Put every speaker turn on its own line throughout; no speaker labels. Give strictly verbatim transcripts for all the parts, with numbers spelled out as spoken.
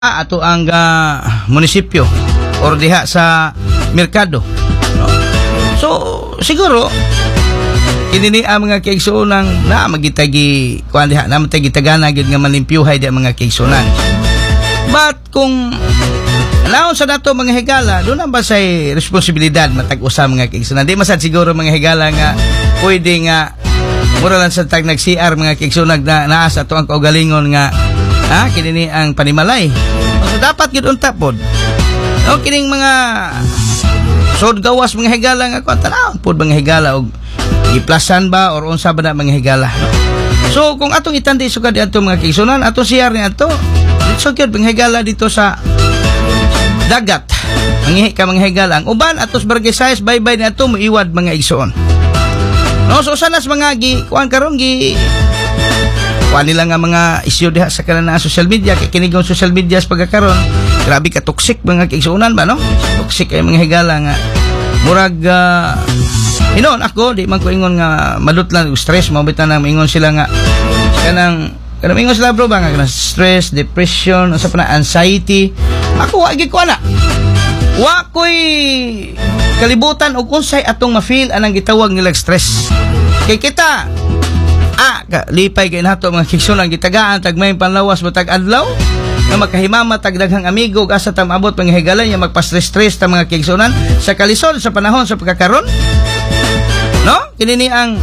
ato ang uh, munisipyo or diha sa merkado. No? So siguro kini ang mga kaigsuonan na magitagi kuan diha na matagi tagana gyud nga malimpyuhay di mga kaigsuonan. But kung laon sa nato mga higala, doon ang ba say responsibilidad matag-usa mga kaigsuonan. Di masad siguro mga higala nga pwede nga mura lang sa tag nag-C R mga kaigsuonan na naa sa ato ang kaugalingon nga ah, kini ang panimalay. So, dapat gid unta pod. O kining mga sod gawas mga higala nga ko tanaw pod mga higala og iplasan ba or unsa ba na mga higala. So kung atong itandi sugad ato mga kaigsuonan, ato C R ni ato. So gyud mga higala dito sa dagat. Mangihi ka mga higala. Ang uban atos barangay size bye-bye ni ato moiwad mga igsuon. No, so sanas mga gi kuan karon gi kuan nila nga mga isyu diha sa kanang social media kay kini gong social media sa pagkakaron grabe ka toxic mga kaigsuonan ba no, toxic ay mga higala nga murag uh, inon ako di man ko ingon nga madutlan og stress mao bitan nang ingon sila nga kanang kanang ingon sila bro ba nga kanang stress, depression, usa pa na anxiety. Ako wa gyud ko ana wa koy kalibutan og unsay atong ma-feel anang gitawag nila stress kay kita ah, lipay kay nato mga kaigsuonan gitagaan tag may panlawas matag adlaw nga makahimama tag daghang amigo ug asa ta maabot mga higala nya magpa-stress-stress ta mga kaigsuonan sa kalisod sa panahon sa pagkakaron. No? Kini ni ang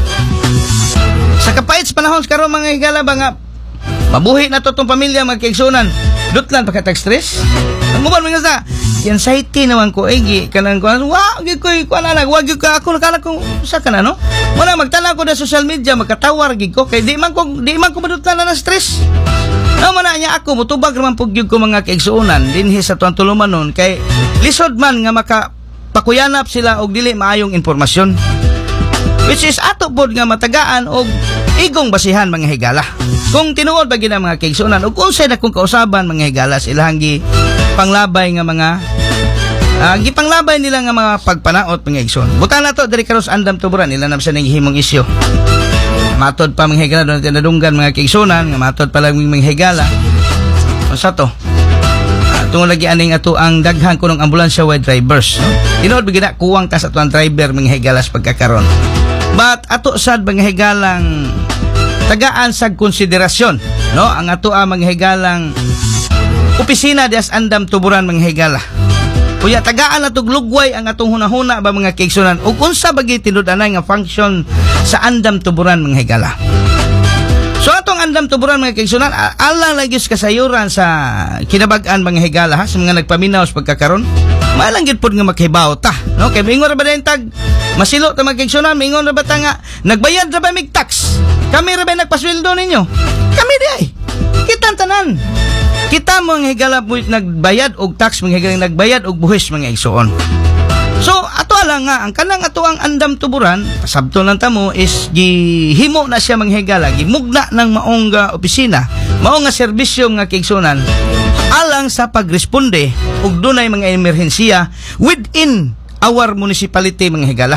sa kapait sa panahon sa karon mga higala ba nga mabuhi na to tong pamilya mga kaigsuonan. Dutlan pa ka tag stress. Ang uban mga sa anxiety naman ko igi kanang ko wa gyud ko ko ana wa gyud ka ako nakala ko sa kana no wala magtanaw ko sa social media magkatawar gid ko kay di man ko di man ko madutlan na stress no man nya ako mutubag raman pug gyud ko mga kaigsuonan dinhi sa tuang tulumanon kay lisod man nga maka pakuyanap sila og dili maayong impormasyon which is ato pod nga matagaan og igong basihan mga higala kung tinuod ba gid ang mga kaigsuonan ug unsay na kung kausaban mga higala sa ilang gi panglabay nga mga uh, gipanglabay nila nga mga pagpanaot mga igsoon. Buta na to diri karos andam tuburan nila na sa ning himong isyu. Matod pa mga higala doon tinadunggan mga kaigsuonan nga matod pa lang mga higala. Unsa to? Uh, tungod lagi aning ato ang daghan kunong ambulansya way drivers. No? Tinuod bigina kuwang ta sa atuang driver mga higala sa pagkakaron. But ato sad mga higalang tagaan sa konsiderasyon, no? Ang ato ang mga higalang opisina dias andam tuburan mga higala. Kuya tagaan na tuglugway ang atong hunahuna ba mga kaigsuonan ug unsa bagi tinud-anay nga function sa andam tuburan mga higala. So atong andam tuburan mga kaigsuonan alang lagi kasayuran sa kinabag-an mga higala ha sa mga nagpaminaw sa pagkakaron. Maalang gid pod nga makibaw ta, no? Kay mingon ra ba den tag masilo ta mga kaigsuonan mingon ra ba ta nga nagbayad ra ba mig tax? Kami ra ba nagpasweldo ninyo? Kami di ay. Kita tanan. Kita mga higala po nagbayad og tax mga higala nagbayad og buhis mga igsuon. So ato lang nga ang kanang ato ang andam tuburan pasabto lang tamo is gihimo na siya mga higala gimugna ng maong nga opisina maong nga serbisyo nga kaigsuonan alang sa pagresponde og dunay mga emerhensiya within our municipality mga higala.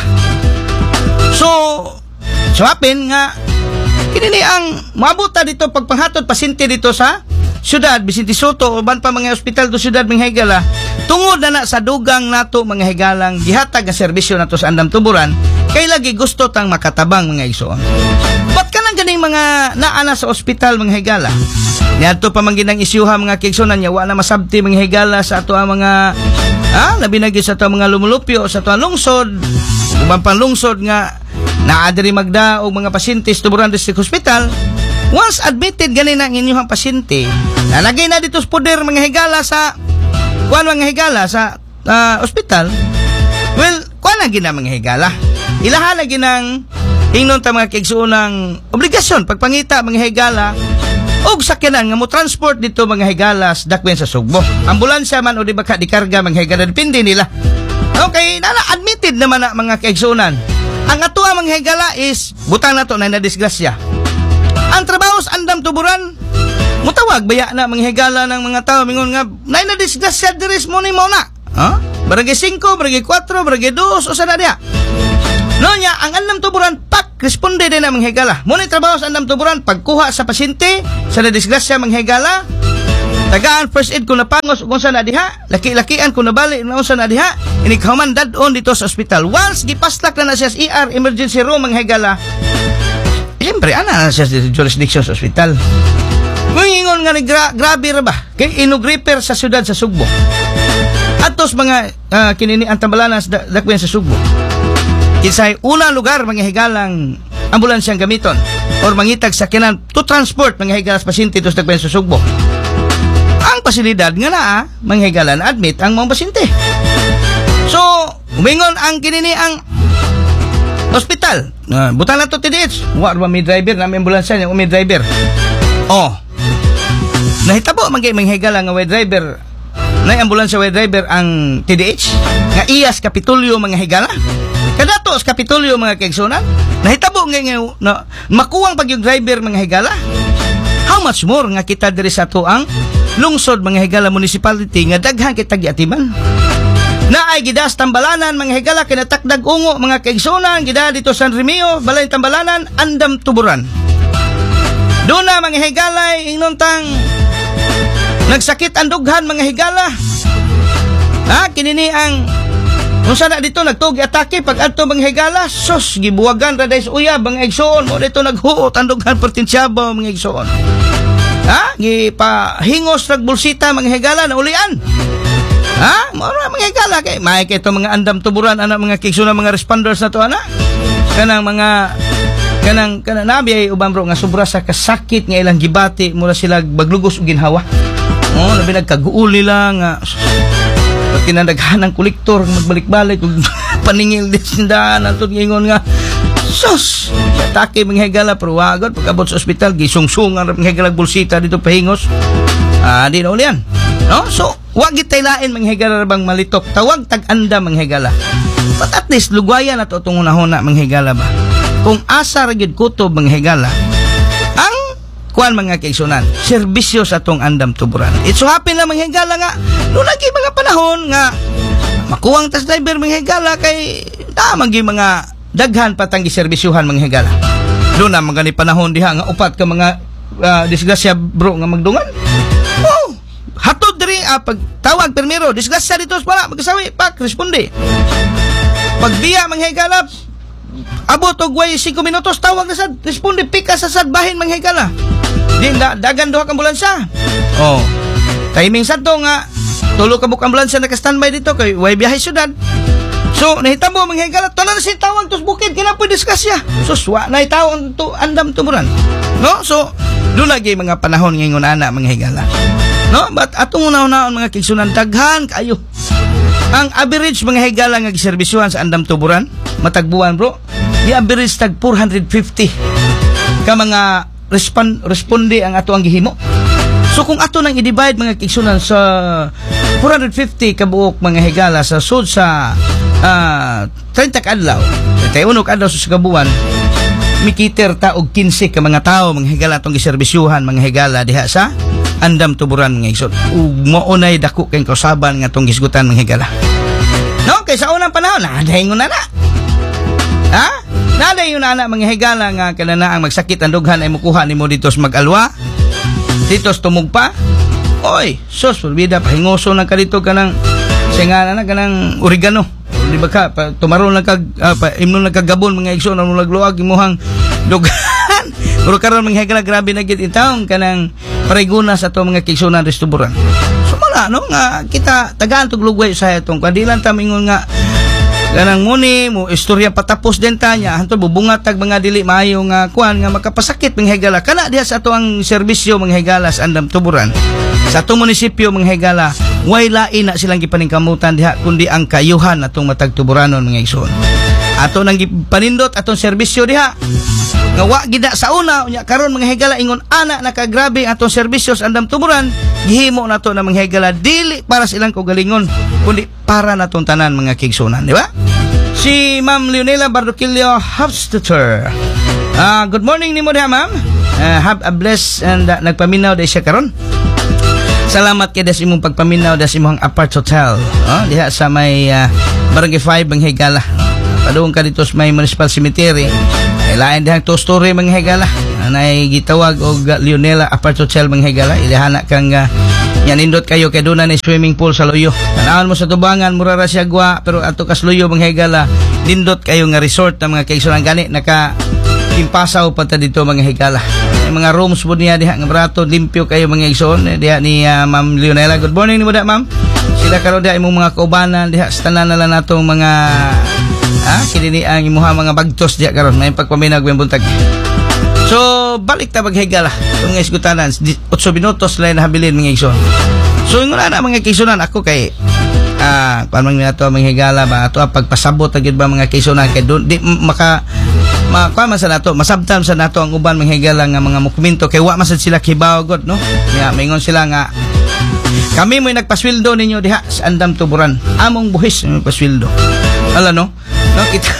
So swapin nga kini ang mabuta dito pagpanghatod pasyente dito sa syudad Vicente Soto uban pa mga ospital do syudad mga higala tungod na, na sa dugang nato mga higalang gihatag nga serbisyo nato sa andam tuburan kay lagi gusto tang makatabang mga igsoon. Ba't ka nang ganing mga naana sa ospital mga higala niadto pa man ginang isyuha mga kaigsuonan nya wa na masabti mga higala sa ato ang mga ah labi na gyud sa ato mga lumulupyo sa ato lungsod uban pang lungsod nga naa diri magda og mga pasyente sa Tuburan District Hospital. Once admitted ganin ang inyong pasyente, nalagay na dito sa poder mga higala sa kuan mga higala sa uh, ospital. Well, kuan na gina mga higala. Ilaha na ginang ingnon ta mga kaigsuonang obligasyon pagpangita mga higala og sakyanan nga mo transport dito mga higala sa dakwen sa Sugbo. Ambulansya man o di ba ka di karga mga higala depende nila. Okay, nala admitted naman na mga kaigsuonan. Ang atua mga higala is butang na to na nadisgrasya. Ang trabaho sa andam tuburan mutawag baya na mga higala ng mga tao mingon nga nay na disgrasya diri mo ni mo na. Ha? Barangay five, barangay four, barangay two o sa na diha. No nya ang andam tuburan pak responde din ang mga higala. Mo ni trabaho sa andam tuburan pagkuha sa pasyente sa nadisgrasya mga higala tagaan first aid ko na pangos kung saan na diha, laki-lakian ko na bali na unsa na diha, inikhaman dadon dito sa ospital. Once gipaslak na na siya sa E R, emergency room mga higala, siyempre ana na siya sa jurisdiction sa ospital. Kung ingon nga ni gra- grabe ra ba kay inugriper sa syudad sa Sugbo, atos mga uh, kinini ang tambalanas da, dakwen sa Sugbo, kisay unang lugar mga higalang ambulansyang gamiton or mangitag sakyanan to transport mga higalas pasyente to sa dakwen sa Sugbo. Ang pasilidad nga naa mga higala na admit ang mga pasyente. So umingon ang kinini ang ospital, uh, butan na to T D H, wa ba may driver na may ambulansya yung may driver. Oh, nahitabo mga mga higala nga way driver na ambulansya way driver ang T D H nga iyas Kapitolyo mga higala. Kadato sa Kapitolyo mga kaigsunan, nahitabo nga nga na makuwang pag yung driver mga higala. How much more nga kita diri sa to ang lungsod mga higala municipality nga daghan kita giatiman. Na ay gidas Tambalanan mga higala kinatakdag ungo mga kaigsunan, gida dito San Remio, balay Tambalanan, andam tuburan. Doon na mga higala ingnontang nagsakit ang dughan mga higala. Ha, kinini ang kung sana dito nagtugi atake pag adto mga higala, sus gibuwagan ra dai sa uyab mga igsoon mo dito naghuot ang dughan pertinsyabaw mga igsoon. Ha, gipahingos rag bulsita mga higala na ulian. Ha, mo ra mga higala kay may kay to mga andam tuburan ana mga igsoon mga responders na to ana. Kanang mga kanang kanang nabi ay uban bro nga sobra sa kasakit nga ilang gibati mura sila baglugos og ginhawa. Oh, labi nagkaguol nila nga tinandaghan ng kolektor magbalik-balik paningil din sindahan atod ngingon nga sus atake mga higala pero wagod pagabot sa ospital gisungsungan ra mga higala bulsita dito pahingos. Ah, di na ulian. No? So, wag gitay lain mga higala bang malitok. Tawag tag-anda mga higala. But at least lugwayan ato tong una-una mga higala ba. Kung asa ra gyud kutob mga higala, ang kuan mga kaigsunan, serbisyo sa atong andam tuburan. It so happen lang mga higala nga, no lagi mga panahon nga makuwang tas driver mga higala kay damang gi mga daghan patang giserbisyuhan mga higala. Doon na mga ni panahon diha nga upat ka mga uh, disgrasya bro nga magdungan. Oh, hatod diri uh, pag tawag permiro, disgrasya dito para magkasawi pak responde. Pag biya mga higala abot og way five minutos tawag na sad responde pika sa sad bahin mga higala. Di da, dagan duha ka ambulansya. Oh. Timing sad to nga tulo ka buk ambulansya naka-standby dito kay way biyahe syudad. So nahitabo mga higala tanan na si tawag tos bukid kinapoy diskasya. So wa na tawag to andam tumuran. No? So do lagi mga panahon ngingon ana mga higala. No? But atong una-unaon mga kigsunan daghan kayo. Ang average mga higala nga giserbisyuhan sa andam tuburan matagbuan bro. Di average tag four hundred fifty ka mga respond responde ang ato ang gihimo. So kung ato nang i-divide mga kigsunan sa four hundred fifty ka buok mga higala sa sud sa uh, thirty ka adlaw, thirty-one ka adlaw sa kabuan, mikiter ta og fifteen ka mga tawo mga higala atong giserbisyuhan mga higala diha sa andam tuburan mga igsoon. Ug maunay dako kay kausaban nga atong gisgutan mga higala. No, kay sa unang panahon na dahingon na na. Ha? Naday yun anak mga higala nga kanana ang magsakit ang dughan ay mukuha nimo dito sa mag-alwa, dito sa tumugpa. Oy, sus, forbida pahingoso na ka dito kanang singana na kanang oregano. Di ba ka pa, tumaron lang kag uh, pa, imnon lang kagabon mga igsoon ang nagluag imuhang dughan. Pero karon mga higala grabe na gid intawon kanang pareguna sa to mga kigsunan restoburan. So mala no nga kita tagaan tug lugway sa itong kandilan ta mingon nga ganang muni mo istorya patapos din tanya hanto bubungat tag mga dili maayo nga kuan nga makapasakit mga higala kana diha sa ato ang serbisyo mga higala sa andam tuburan sa atong munisipyo mga higala way lain na silang gipaningkamutan diha kundi ang kayuhan atong matagtuburanon mga igsoon. Ato nang gipanindot atong serbisyo diha nga wa gida sa una unya karon mga higala ingon ana nakagrabe atong serbisyo sa andam tuburan gihimo nato na mga higala dili para sa ilang kaugalingon kundi para natong tanan mga kigsunan, di ba? Si Ma'am Leonela Bardoquillo Hofstetter. Uh, good morning nimo diha ma'am. Uh, have a blessed and uh, nagpaminaw di siya karon. Salamat kay des imong pagpaminaw des imong apart hotel. Oh, diha sa may uh, Barangay five mga higala. Padung ka dito sa may municipal cemetery. Ay lain dihang two story mga higala. anay gitawag og Leonela Apart Hotel mga higala. Ilihana kang uh, yanindot kayo kay doon na swimming pool sa Luyo. Tanawan mo sa tubangan mura ra siya gwa pero ato kas Luyo mga higala nindot kayo nga resort na mga kaigsunan gani naka impasaw pa ta dito mga higala. May mga rooms po niya diha nga barato limpyo kayo mga igsoon diha ni uh, Ma'am Leonela. Good morning ni mo da ma'am. Sila karon diha imong mga kaubanan diha sa tanan na lang natong mga ah kini ang imuha mga bagtos diha karon may pagpaminag may buntag. So balik ta maghigala kung isgutanan eight minutos lang nahabilin mga igsoon. So ingon na mga kaigsunan ako kay ah paano man nato manghigala ba ato pagpasabot agid ba mga kaigsunan kay di maka makuha man sa nato masabtan sa nato ang uban manghigala nga mga mokomento kay wa man sila kibaw god no nya maingon sila nga kami mo'y nagpasweldo ninyo diha sa Andam Tuburan among buhis may pasweldo ala no no kita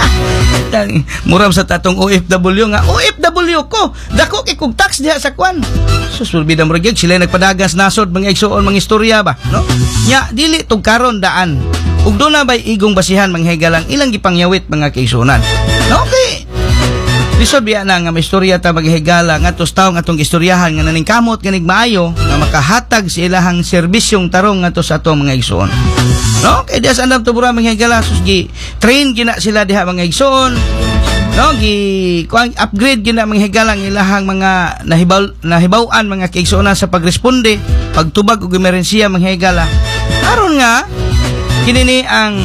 muram sa tatong O F W nga O F W ko dako kay kog tax diha sa kwan susulbi na murag sila nagpadagas nasod mga igsuon mga istorya ba no nya dili tug karon daan ug do na bay igong basihan mga higalang ilang gipangyawit mga kaigsunan no okay lisod biya na nga may istorya ta maghigala nga tos taong atong istoryahan nga naning kamot ganig maayo nga makahatag sa ilahang serbisyong tarong nga tos atong mga igsoon no kay diha sa Andam Tuburan mga higala sus gi train gina sila diha mga igsoon no gi kuang upgrade gina mga higala ang ilahang mga nahibaw nahibaw-an mga kaigsuonan sa pagresponde pagtubag og emerhensiya mga higala aron nga kini ni ang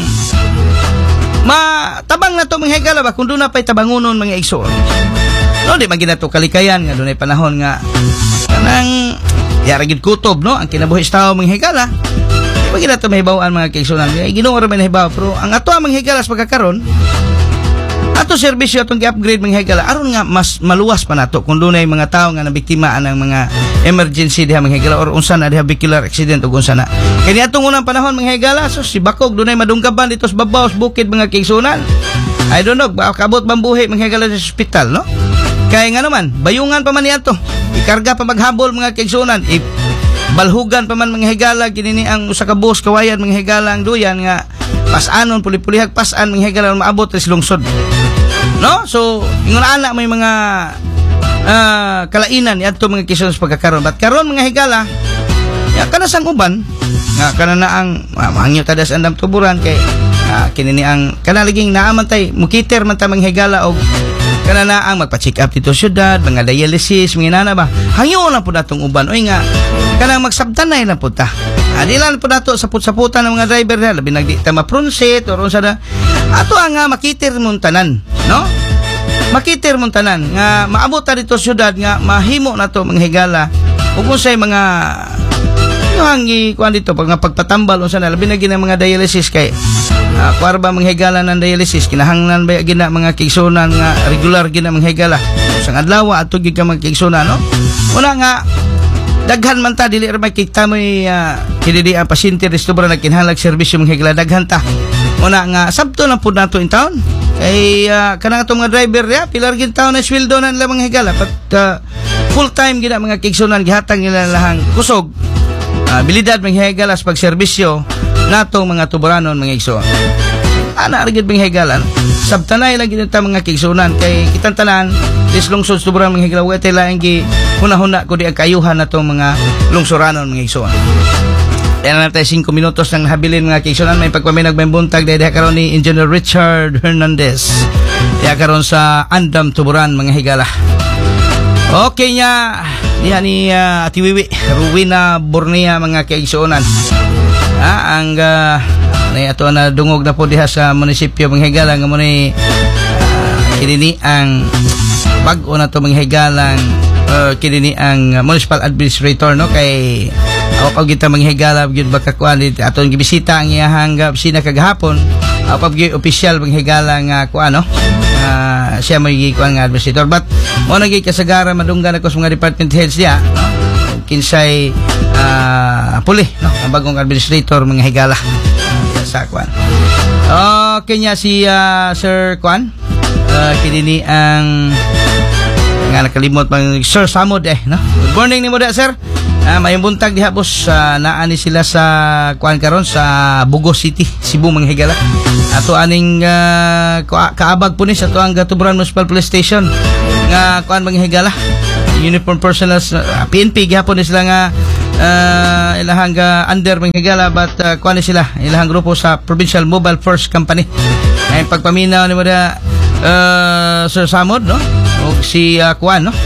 matabang na to mga higala ba kung doon na pa'y tabangunon mga igsoon no di magina to kalikayan nga doon ay panahon nga kanang yaragid kutob no ang kinabuhi sa tao mga higala di magina to mahibawan mga kaigsuonan ginoo ra may nahibaw pero ang ato ang mga higala sa pagkakaroon ato serbisyo atong gi-upgrade mga higala aron nga mas maluwas pa nato kung doon ay mga tao nga nabiktima ng mga emergency diha mga higala or unsa na diha vehicular accident ug unsa na kani atong unang panahon mga higala so si bakog doon ay madunggaban dito sa babaw sa bukid mga kaigsuonan I don't know kabot bambuhi mga higala sa ospital no kay nga naman bayungan pa man niadto ikarga pa maghabol mga kaigsuonan i balhugan pa man mga higala kini ang usa ka bus kawayan mga higala ang duyan nga pasanon puli-pulihag pasan mga higala maabot sa lungsod no so ingon ana may mga uh, kalainan niadto mga kaigsuonan sa pagkakaron but karon mga higala ya kana sang uban nga kana na ang uh, mahangyo ta sa Andam Tuburan kay uh, kini ni ang kana laging naamantay mukiter man ta mga higala og kana na ang magpa-check up dito syudad mga dialysis mga nana ba hangyo na pud atong uban oy nga kana magsabtanay na pud ta adilan pud ato sa put-saputan ng mga driver na labi nagdi ta mapronset or unsa na ato ang uh, makiter mon tanan no makiter mon tanan nga maabot ta dito syudad nga mahimo na to mga higala ug unsay mga yung kuan dito pag pagpatambal unsa na labi na gina mga dialysis kay uh, kuar ba mga higala ng dialysis kinahanglan ba gina mga kaigsuonan nga regular gina mga higala sang adlaw ato gid ka mga kaigsuonan no una nga daghan man ta dili ra may kita mo uh, kini ang pasyente resto ba nagkinahanglan serbisyo mga higala daghan ta una nga sabto na pud nato in town kay uh, kanang atong mga driver ya pilar gid taon na sweldo na nila mga higala but uh, full time gina mga kaigsuonan gihatag nila lahang kusog Uh, bilidad mga higala sa pagserbisyo natong mga tuburanon mga igsoon ana rigid mga higala sabtanay lang gid ta mga kaigsuonan kay kitang tanan dis lungsod tuburan mga higala wa tay laing gi hunahuna ko di ang kayuhan natong mga lungsuranon mga igsoon yan na tayo five minutos nang habilin mga kaigsuonan may pagpaminag may buntag dahil karon ni Engineer Richard Hernandez ya karon sa Andam Tuburan mga higala okay nya diha ni uh, Ati Wiwi Ruwina Bornea mga kaigsuonan ah, ang uh, na ato na dungog na po diha sa munisipyo mga higala nga mo ni uh, kinini ang bag-o na to mga higalang uh, kinini ang uh, municipal administrator no kay aw pag kita mga higala gyud baka kuan aton gibisita ang iyahang bisina kagahapon aw pag official mga higala nga kuan no uh, siya may kuan nga administrator but mo nagi kasagara madunggan ako sa mga department heads diya no kinsay uh, puli no ang bagong administrator mga higala uh, sa kuan okay nya si uh, Sir kuan uh, kinini ang nga nakalimot mang Sir Samod eh no good morning ni mo da sir uh, mayong buntag diha boss uh, naani sila sa kuan karon sa Bugos City Cebu mga higala ato aning uh, kaabag po ni sa tuang Gatuburan Municipal Police Station nga kuan mga higala uniform personnel uh, P N P gihapon ni sila nga uh, ilahang uh, under mga higala but uh, kuan ni sila ilahang grupo sa Provincial Mobile Force Company ay pagpaminaw ni mo da uh, Sir Samod no o si uh, kuan no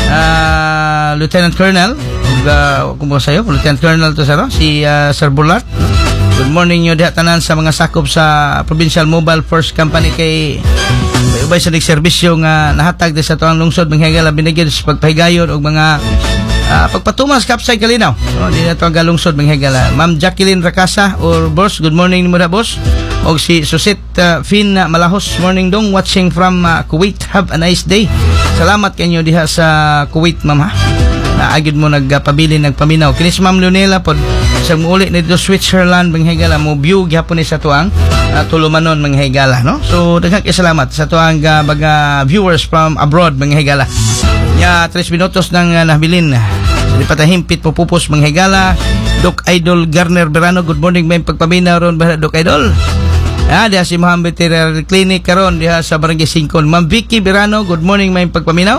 uh, Lieutenant Colonel uh, kung sayo Lieutenant Colonel to sa no? si uh, Sir Bulat. Good morning nyo diha tanan sa mga sakop sa Provincial Mobile Force Company kay ubay sa nagserbisyo nga nahatag sa tuang lungsod mga higala binigyan sa pagpahigayon og mga uh, pagpatumas kapsay kalinaw no di na tuang galungsod mga higala. Ma'am Jacqueline Rakasa or boss, good morning nimo da boss. Og si Susit uh, Fin uh, Malahos, morning dong watching from uh, Kuwait. Have a nice day. Salamat kanyo diha sa Kuwait ma'am ha. Naagid mo nagpabili nagpaminaw kini si Ma'am Leonela pod sa muuli nito Switzerland mga higala mo view gyapon ni sa tuang uh, tulumanon mga higala no. So daghang salamat sa tuang uh, mga viewers from abroad mga higala. Nya tres minutos nang uh, nabilin. Sa di patahimpit pupupos mga higala. Doc Idol Garner Berano, good morning may pagpaminaw ron ba Doc Idol? Ah, diha si Muhammad Veterinary Clinic karon diha sa Barangay Singkon. Ma'am Vicky Berano, good morning may pagpaminaw.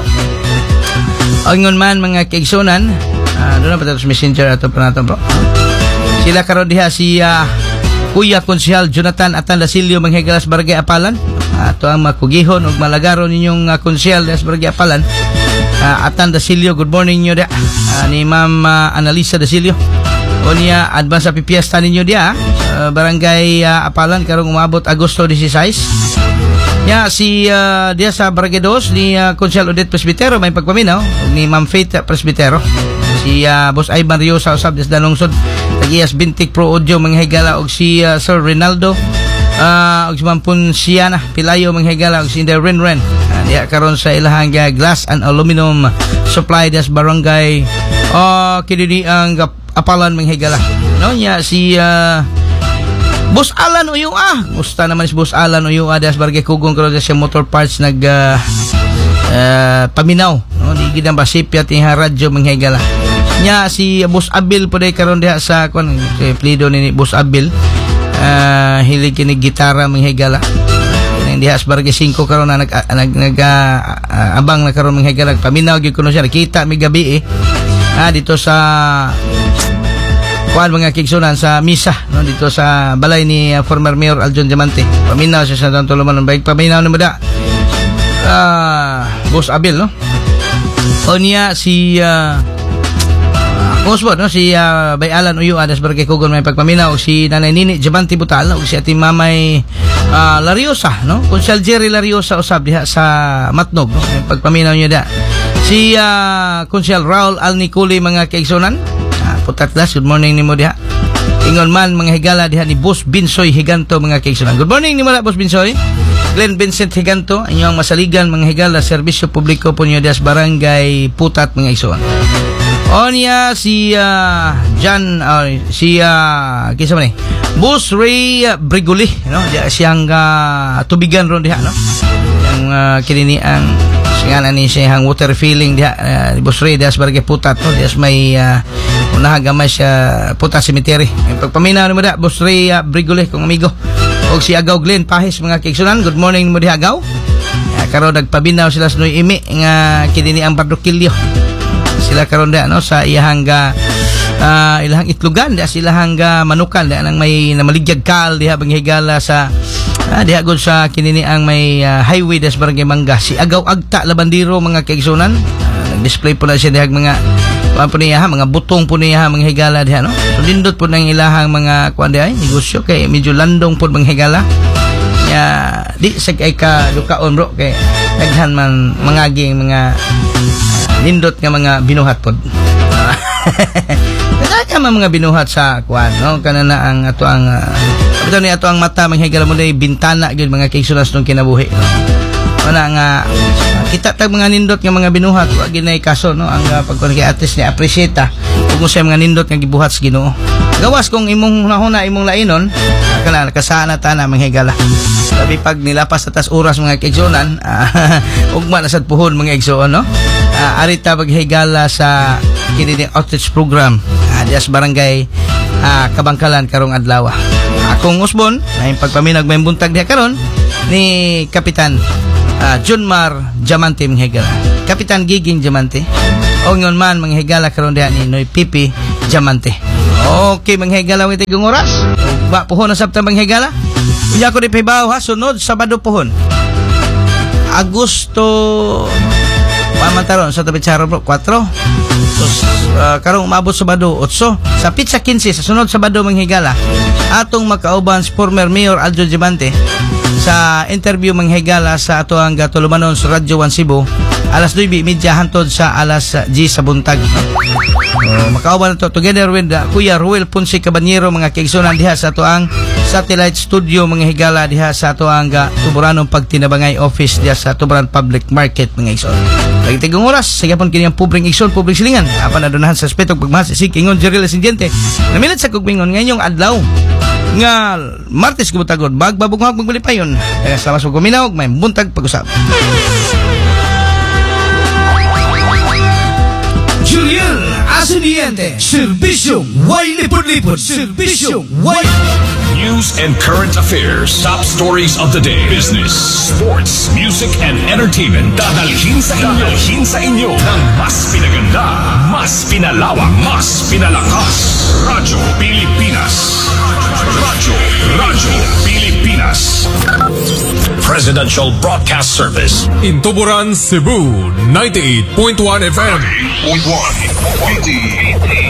Angon man mga kaigsunan, uh, doon na pa sa messenger ato pa nato bro. Sila karon diha si uh, Kuya Konsyal Jonathan Atandasilio mga higala sa Barangay Apalan. Ato uh, ang makugihon ug malagaron ninyong uh, konsyal sa Barangay Apalan. Uh, Atandasilio, good morning nyo diha. Uh, ni Ma'am uh, Analisa Dasilio. O niya advance sa pipiesta ninyo diha uh, Barangay uh, Apalan karong umabot Agosto dieciséis. Ya si uh, dia sa Barangay dos ni uh, Konsyal Odette Presbitero may pagpaminaw ni Ma'am Faith Presbitero. Si uh, Boss Ivan Rio sa usab des dalungsod Tagiyas Bintik Pro Audio mga higala og si uh, Sir Rinaldo uh, og si Ma'am Punciana Pilayo mga higala og si Ren Ren uh, diya karon sa ilahang uh, glass and aluminum supply des barangay uh, kini ang uh, Apalan mga higala no nya si uh, Boss Alan Uyua. Musta naman si Boss Alan Uyua das Barangay Kugong karon sa motor parts nag uh, uh, paminaw no di gid ang basipya ting radyo mga higala. Nya si Boss Abil puday karon diha sa kon si plido ni Boss Abil. Uh, hilig kini gitara mga higala. Ning diha sa Barangay five karon na nag nag, nag uh, abang na karon mga higala paminaw gyud kuno siya nakita mi gabi eh. Ah dito sa kuan mga kigsunan sa misa no dito sa balay ni uh, former Mayor Aljon Diamante. Paminaw siya sa tulumanon baik paminaw ni muda. Ah, Boss Abel no. O niya si uh, Osbot no si uh, Bay Alan Uyo adas Barangay Kugon may pagpaminaw si Nanay Nini Diamante Butal o si Ate Mamay uh, Lariosa no. Konsyal Jerry Lariosa usab diha sa Matnog no. May pagpaminaw niya da. Si uh, Konsyal Raul Alniculi mga kigsunan. Putatlas, good morning ni mo diha. Ingon man mga higala diha ni Boss Binsoy Higanto mga kaigsunan. Good morning ni mo Boss Binsoy. Glenn Vincent Higanto, inyong masaligan mga higala serbisyo publiko po niyo diha sa Barangay Putat mga igsunan. O niya si uh, John uh, si uh, kisa man eh Boss Ray uh, Briguli no diha siyang uh, tubigan ron diha no. Yang uh, kinini ang singana ni siyang water filling diha uh, Boss Ray diha sa Barangay Putat no diha may uh, unaha gamay siya Puta Cemetery. Pagpaminaw ni mo da Boss Ray uh, Brigole kong amigo og si Agaw Glenn Pahis mga kigsunan. Good morning mo di Agaw. Uh, karon nagpabinaw sila sa Noy Imi nga kini ang Bardokilyo. Sila karon da no sa iyahang uh, ilahang itlugan da silahang manukan da nang may namaligyag kal diha bang higala sa uh, diha gud sa kini ang may uh, highway das Barangay Mangga. Si Agaw Agta Labandiro mga kigsunan. Uh, nag-display po na siya diha mga kuan po niya mga butong po niya mga higala diha no. So lindot po nang ilahang mga kuan diha negosyo kay medyo landong po mga higala. Ya di sa kay ka dukaon bro kay daghan man mangaging mga uh, lindot nga mga binuhat pod. Daghan man mga binuhat sa kuan no kanana ang ato ang uh, ato ni ato ang mata mga higala mo day bintana gyud mga kigsunas nung kinabuhi no. Wala nga kita tag mga nindot nga mga binuhat wa ginay kaso no ang uh, pagkon kay artist ni appreciate kung sa mga nindot nga gibuhat sa Ginoo. Gawas kung imong hunahuna imong lainon kana nakasana ta na mga higala. Sabi pag nilapas atas oras mga kaigsunan uh, ugma na sad puhon mga igsoon no. Uh, arita paghigala sa kini outreach program uh, dias Barangay uh, Kabangkalan karong adlaw. Akong usbon may pagpaminag may buntag diha karon ni Kapitan Uh, Junmar Diamante mga higala. Kapitan Giging Diamante. O ngon man mga higala karon diha ni Noy Pipi Diamante. Okay, mga higala ng tigong oras. Ba puhon na sabta mga higala. Unya ko di pibaw ha sunod Sabado puhon. Agosto pamataron sa tabi charo bro four. So uh, karong umabot Sabado eight sa Pizza fifteen sa sunod Sabado mga higala. Atong makauban si former Mayor Aljo Diamante sa interview mga higala sa ato ang gatulumanon sa Radyo one Cebu alas nine thirty hantod sa alas ten sa buntag. Oh, makauban to together with uh, Kuya Ruel Ponce Cabanyero mga kaigsunan diha sa ato ang satellite studio mga higala diha sa ato ang uh, Tuburanong Pagtinabangay office diha sa Tuburan Public Market mga igsoon. Lagi tigong oras sige pon kini ang pubring igsoon pubring silingan apan adunahan sa spetog pagmahas sig ingon Jerry Sindiente. Namilit sa kugmingon ngayong adlaw nga Martes gubutagod bagbabugmag magbalipayon. Kaya salamat sa kuminaw may buntag pag-usap. Julian Asuniente, Servicio Way Lipod-Lipod, Servicio Way.
News and current affairs, top stories of the day, business, sports, music, and entertainment. Dadalhin sa inyo, dadalhin sa inyo ng mas pinaganda, mas pinalawak, mas pinalakas. Radyo Pilipinas. Radyo, Radyo Pilipinas. Presidential Broadcast Service.
In Tuburan, Cebu, ninety-eight point one F M.
ninety-eight point one.